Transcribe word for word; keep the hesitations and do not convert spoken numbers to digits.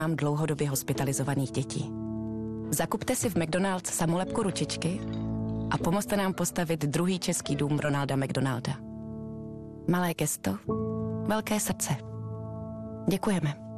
mám dlouhodobě hospitalizovaných dětí. Zakupte si v McDonald's samolepku ručičky a pomozte nám postavit druhý český dům Ronalda McDonalda. Malé gesto, velké srdce. Děkujeme.